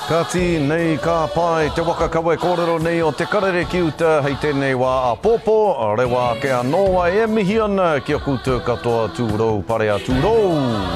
Ka ti nei ka pai te waka kawe kōrero nei o te karere ki uta hei tēnei wā a pōpō, rewa ke anoa e mihi ana ki a koutou katoa tūrou parea tūrou.